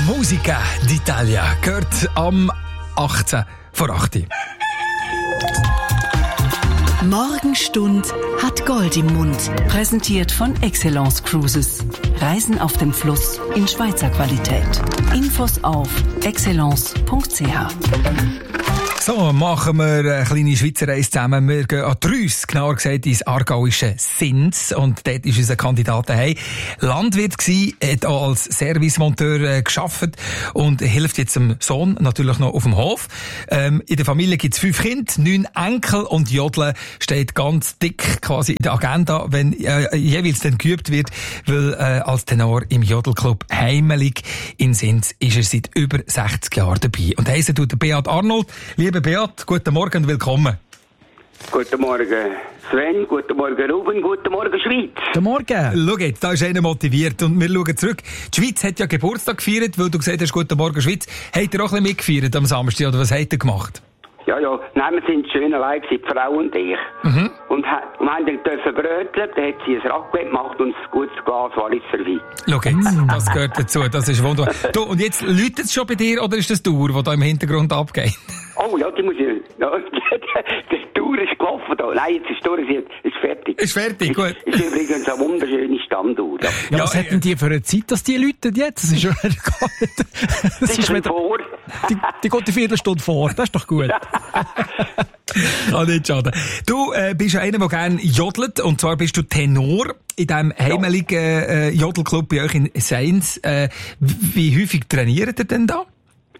Musica d'Italia gehört am 18 vor 8. Morgenstund hat Gold im Mund. Präsentiert von Excellence Cruises. Reisen auf dem Fluss in Schweizer Qualität. Infos auf excellence.ch. So, machen wir eine kleine Schweizer Reise zusammen. Wir gehen an Trüss, genauer gesagt ins aargauische Sins. Und dort ist unser Kandidat daheim. Landwirt gsi, hat auch als Servicemonteur gearbeitet und hilft jetzt dem Sohn natürlich noch auf dem Hof. In der Familie gibt's 5 Kinder, 9 Enkel und Jodeln steht ganz dick quasi in der Agenda, wenn jeweils dann geübt wird, weil als Tenor im Jodelclub Heimelig in Sins ist er seit über 60 Jahren dabei. Und heissen tut der Beat Arnold. Lieber Beat, guten Morgen und willkommen. Guten Morgen Sven, guten Morgen Ruben, guten Morgen Schweiz. Guten Morgen. Schau jetzt, da ist einer motiviert und wir schauen zurück. Die Schweiz hat ja Geburtstag gefeiert, weil du gesagt hast, guten Morgen Schweiz. Habt ihr auch ein bisschen mitgefeiert am Samstag oder was habt ihr gemacht? Ja, nein, wir sind schön allein gewesen, die Frau und ich. Mhm. Und wir haben dann bröteln, dann hat sie ein Raclette gemacht und ein gutes Glas Wallis serviert. Schau jetzt, das gehört dazu, das ist wunderbar. Du, und jetzt läutet es schon bei dir oder ist das die Uhr, die da im Hintergrund abgeht? Oh ja, die muss ich... Ja, die Tour ist gelaufen da. Nein, jetzt ist die Tour, ist fertig. Ist fertig, gut. Ist übrigens eine wunderschöne Standuhr. Ja, was hätten die für eine Zeit, dass die läuten jetzt? Das ist schon gar nicht... Das ist wieder vor. Die geht eine Viertelstunde vor, das ist doch gut. Kann nicht schaden. Du bist ja einer, der gerne jodelt, und zwar bist du Tenor in diesem heimeligen Jodelclub bei euch in Sins. Wie häufig trainiert ihr denn da?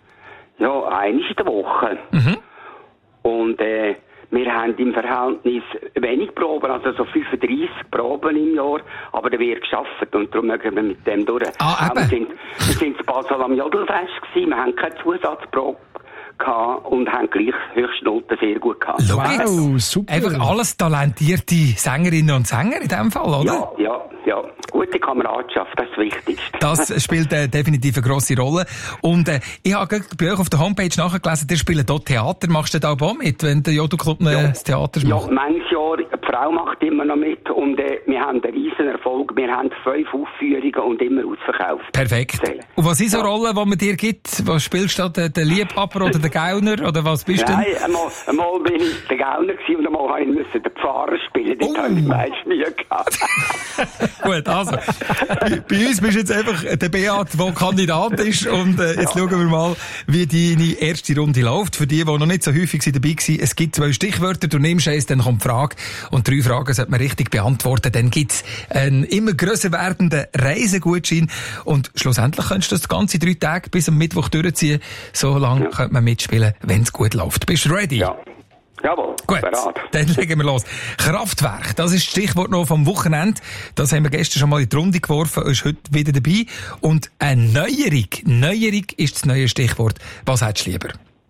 Ja, einmal in der Woche. Mhm. Und wir haben im Verhältnis wenig Proben, also so 35 Proben im Jahr, aber da wird geschafft und darum mögen wir mit dem durch. Wir sind in Basel am Jodelfest gewesen, wir haben keine Zusatzprobe gehabt und haben gleich Höchstnoten sehr gut gehabt. Wow, super. Einfach alles talentierte Sängerinnen und Sänger in dem Fall, oder? Ja. Gute Kameradschaft, das ist das Wichtigste. Das spielt definitiv eine grosse Rolle. Und ich habe bei euch auf der Homepage nachgelesen, ihr spielt dort Theater. Machst du da auch mit, wenn der Jodelclub das Theater macht? Ja, manches Jahr, die Frau macht immer noch mit und wir haben einen riesen Erfolg. Wir haben 5 Aufführungen und immer ausverkauft. Perfekt. Und was ist so Rollen, die man dir gibt? Was spielst du da? Der Liebhaber oder der Gauner? Oder was bist du? Nein, einmal bin ich der Gauner gewesen und einmal musste ich den Pfarrer spielen. Dort habe ich meist Mühe gehabt. Gut, also, bei uns bist du jetzt einfach der Beat, der Kandidat ist. Und jetzt schauen wir mal, wie deine erste Runde läuft. Für die noch nicht so häufig dabei waren, es gibt 2 Stichwörter, du nimmst eins, dann kommt die Frage. Und 3 Fragen sollte man richtig beantworten. Dann gibt's einen immer grösser werdenden Reisegutschein. Und schlussendlich könntest du das ganze 3 Tage bis am Mittwoch durchziehen. So lange könnte man mitspielen, wenn es gut läuft. Bist du ready? Ja. Jawohl, gut, bereit. Dann legen wir los. Kraftwerk, das ist das Stichwort noch vom Wochenende. Das haben wir gestern schon mal in die Runde geworfen, ist heute wieder dabei. Und eine Neuerung. Neuerung ist das neue Stichwort. Was hättest du lieber?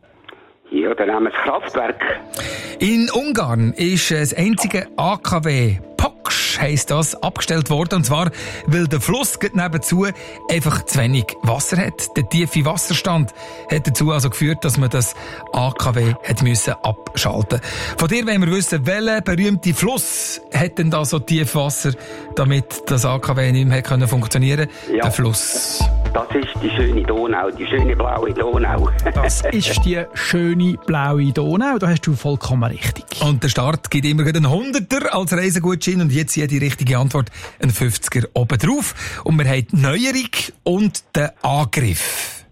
Ja, dann nehmen wir das Kraftwerk. In Ungarn ist das einzige AKW Poksch, heisst das, abgestellt worden. Und zwar, weil der Fluss nebenzu einfach zu wenig Wasser hat. Der tiefe Wasserstand hat dazu also geführt, dass man das AKW hat müssen abschalten. Von dir wollen wir wissen, welcher berühmte Fluss hat denn da so tief Wasser, damit das AKW nicht mehr funktionieren konnte? Ja. Der Fluss. Das ist die schöne Donau, die schöne blaue Donau. Das ist die schöne blaue Donau, da hast du vollkommen richtig. Und der Start gibt immer einen 100er als Reisegutschein und jetzt hier die richtige Antwort, ein 50er obendrauf. Und wir haben die Neuerung und den Angriff.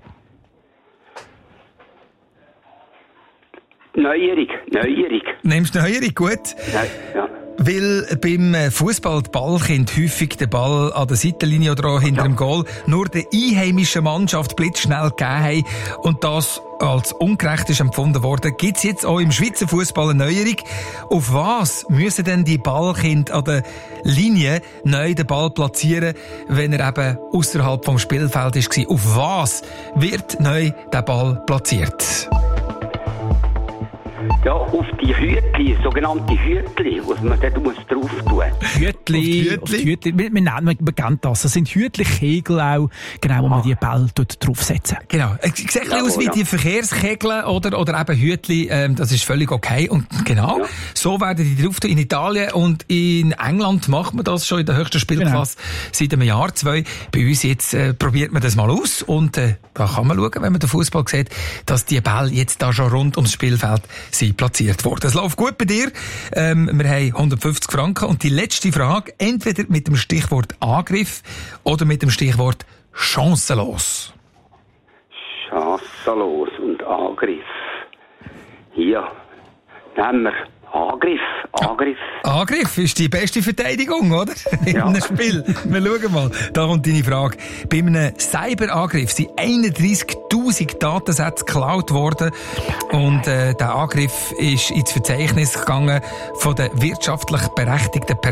Neuerung. Nimmst du Neuerung, gut? Ja. Weil beim Fußball die Ballkind häufig den Ball an der Seitenlinie oder auch hinter dem Goal nur der einheimischen Mannschaft blitzschnell gegeben haben und das als ungerecht ist empfunden worden, gibt es jetzt auch im Schweizer Fußball eine Neuerung. Auf was müssen denn die Ballkind an der Linie neu den Ball platzieren, wenn er eben außerhalb vom Spielfeld war? Auf was wird neu der Ball platziert? Ja, auf die Hütli, sogenannte Hütli, was man dort drauf tun muss. Hütli. Wir kennen das. Das sind Hütli-Kegel auch, genau, wo man die Bälle draufsetzen. Genau. Es sieht ein bisschen aus wie die Verkehrskegel oder eben Hütli. Das ist völlig okay. Und genau, so werden die drauf tun. In Italien und in England macht man das schon in der höchsten Spielklasse seit einem Jahr, 2. Bei uns jetzt probiert man das mal aus. Und da kann man schauen, wenn man den Fußball sieht, dass die Bälle jetzt da schon rund ums Spielfeld sind platziert worden. Es läuft gut bei dir. Wir haben 150 Franken. Und die letzte Frage, entweder mit dem Stichwort Angriff oder mit dem Stichwort chancenlos. Chancenlos und Angriff. Ja, nehmen wir Angriff. Angriff ist die beste Verteidigung, oder? In einem Spiel. Wir schauen mal. Da kommt deine Frage. Bei einem Cyberangriff sind 31.000 Datensätze geklaut worden. Und der Angriff ist ins Verzeichnis gegangen von den wirtschaftlich berechtigten Personen.